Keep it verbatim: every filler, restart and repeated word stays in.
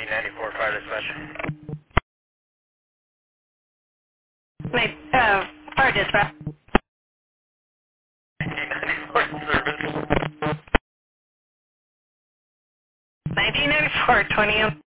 nineteen ninety-four fire dispatch. Night, uh, fire dispatch. nineteen ninety-four service. nineteen ninety-four, twenty.